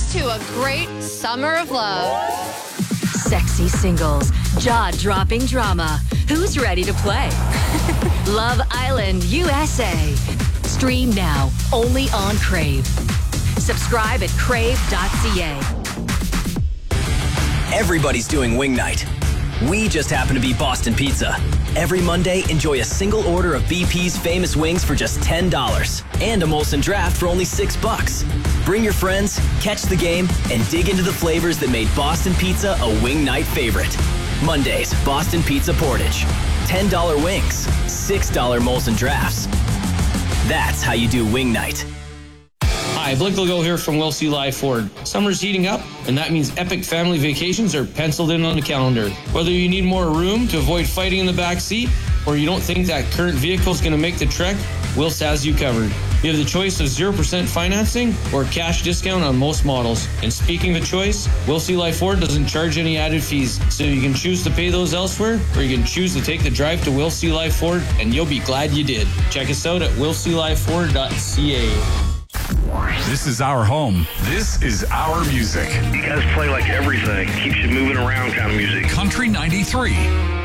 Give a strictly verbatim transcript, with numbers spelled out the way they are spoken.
to a great summer of love. Sexy singles, jaw-dropping drama. Who's ready to play? Love Island U S A. Stream now, only on Crave. Subscribe at crave dot c a. Everybody's doing wing night. We just happen to be Boston Pizza. Every Monday, enjoy a single order of B P's famous wings for just ten dollars and a Molson Draft for only six bucks. Bring your friends, catch the game, and dig into the flavors that made Boston Pizza a wing night favorite. Mondays, Boston Pizza Portage. ten dollars wings, six dollars Molson Drafts. That's how you do wing night. Hi, Blake Legault here from Will C. Live Ford. Summer's heating up, and that means epic family vacations are penciled in on the calendar. Whether you need more room to avoid fighting in the back seat, or you don't think that current vehicle is going to make the trek, Wills has you covered. You have the choice of zero percent financing or cash discount on most models. And speaking of choice, Will C. Live Ford doesn't charge any added fees, so you can choose to pay those elsewhere, or you can choose to take the drive to Will C. Live Ford, and you'll be glad you did. Check us out at will c live ford dot c a. This is our home. This is our music. You guys play like everything. Keeps you moving around kind of music. Country ninety-three.